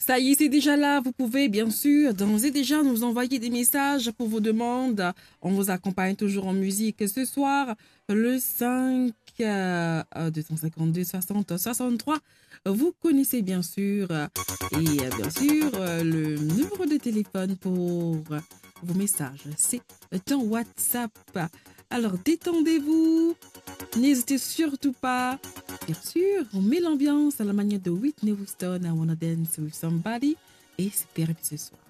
Ça y est, c'est déjà là. Vous pouvez bien sûr d'ores et déjà nous envoyer des messages pour vos demandes. On vous accompagne toujours en musique ce soir. Le 5 252 60 63. Vous connaissez bien sûr bien sûr le numéro de téléphone pour vos messages. C'est un WhatsApp. Alors détendez-vous. N'hésitez surtout pas. Bien sûr, on met l'ambiance à la manière de Whitney Houston. I wanna dance with somebody. Et c'est permis ce soir.